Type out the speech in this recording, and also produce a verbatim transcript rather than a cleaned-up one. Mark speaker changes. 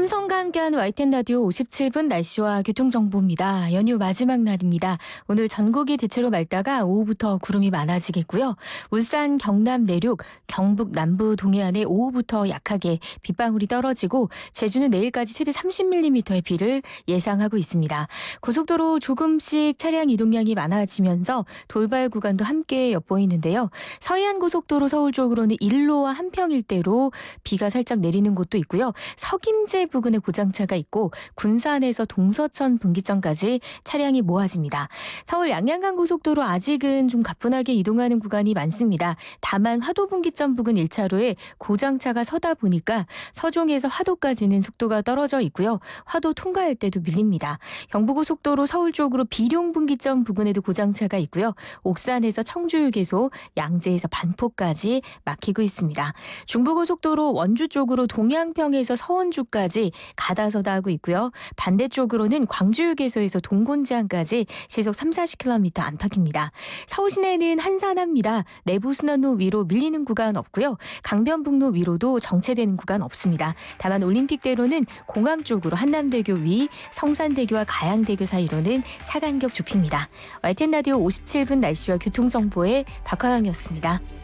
Speaker 1: 삼성과 함께하는 와이텐 라디오 오십칠 분 날씨와 교통정보입니다. 연휴 마지막 날입니다. 오늘 전국이 대체로 맑다가 오후부터 구름이 많아지겠고요. 울산, 경남 내륙, 경북 남부 동해안에 오후부터 약하게 빗방울이 떨어지고 제주는 내일까지 최대 삼십 밀리미터의 비를 예상하고 있습니다. 고속도로 조금씩 차량 이동량이 많아지면서 돌발 구간도 함께 엿보이는데요. 서해안 고속도로 서울 쪽으로는 일로와 한평 일대로 비가 살짝 내리는 곳도 있고요. 석임제 부근에 고장차가 있고 군산에서 동서천 분기점까지 차량이 모아집니다. 서울 양양간 고속도로 아직은 좀 가뿐하게 이동하는 구간이 많습니다. 다만 화도 분기점 부근 일 차로에 고장차가 서다 보니까 서종에서 화도까지는 속도가 떨어져 있고요. 화도 통과할 때도 밀립니다. 경부고속도로 서울 쪽으로 비룡 분기점 부근에도 고장차가 있고요. 옥산에서 청주휴게소, 양재에서 반포까지 막히고 있습니다. 중부고속도로 원주 쪽으로 동양평에서 서원주까지 가다서다 하고 있고요. 반대쪽으로는 광주휴게소에서 동곤지항까지 시속 삼, 사십 킬로미터 안팎입니다. 서울 시내는 한산합니다. 내부순환로 위로 밀리는 구간 없고요. 강변북로 위로도 정체되는 구간 없습니다. 다만 올림픽대로는 공항 쪽으로 한남대교 위, 성산대교와 가양대교 사이로는 차 간격 좁힙니다. 와이텐 라디오 오십칠 분 날씨와 교통정보의 박화영이었습니다.